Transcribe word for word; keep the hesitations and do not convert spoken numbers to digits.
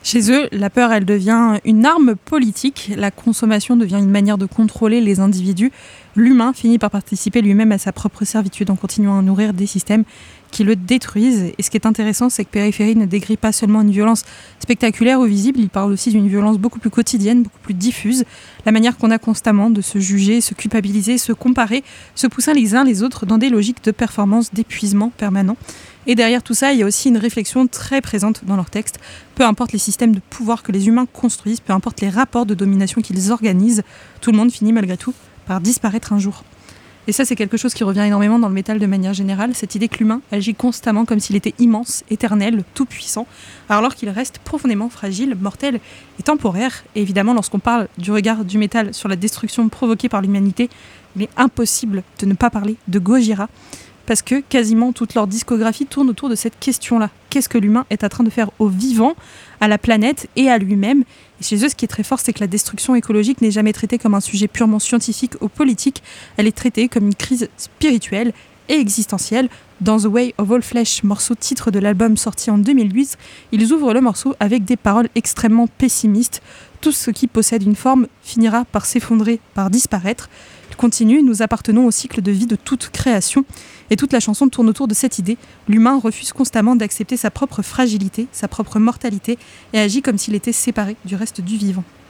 Chez eux, la peur, elle devient une arme politique. La consommation devient une manière de contrôler les individus. L'humain finit par participer lui-même à sa propre servitude en continuant à nourrir des systèmes qui le détruisent. Et ce qui est intéressant, c'est que Périphérie ne décrit pas seulement une violence spectaculaire ou visible, il parle aussi d'une violence beaucoup plus quotidienne, beaucoup plus diffuse. La manière qu'on a constamment de se juger, se culpabiliser, se comparer, se pousser les uns les autres dans des logiques de performance, d'épuisement permanent. Et derrière tout ça, il y a aussi une réflexion très présente dans leur texte. Peu importe les systèmes de pouvoir que les humains construisent, peu importe les rapports de domination qu'ils organisent, tout le monde finit malgré tout par disparaître un jour. Et ça, c'est quelque chose qui revient énormément dans le métal de manière générale, cette idée que l'humain agit constamment comme s'il était immense, éternel, tout-puissant, alors qu'il reste profondément fragile, mortel et temporaire. Et évidemment, lorsqu'on parle du regard du métal sur la destruction provoquée par l'humanité, il est impossible de ne pas parler de Gojira, parce que quasiment toute leur discographie tourne autour de cette question-là. Qu'est-ce que l'humain est en train de faire au vivant, à la planète et à lui-même ? Et chez eux, ce qui est très fort, c'est que la destruction écologique n'est jamais traitée comme un sujet purement scientifique ou politique. Elle est traitée comme une crise spirituelle et existentielle. Dans The Way of All Flesh, morceau titre de l'album sorti en deux mille huit, ils ouvrent le morceau avec des paroles extrêmement pessimistes. Tout ce qui possède une forme finira par s'effondrer, par disparaître. Il continue, nous appartenons au cycle de vie de toute création. Et toute la chanson tourne autour de cette idée. L'humain refuse constamment d'accepter sa propre fragilité, sa propre mortalité, et agit comme s'il était séparé du reste du vivant.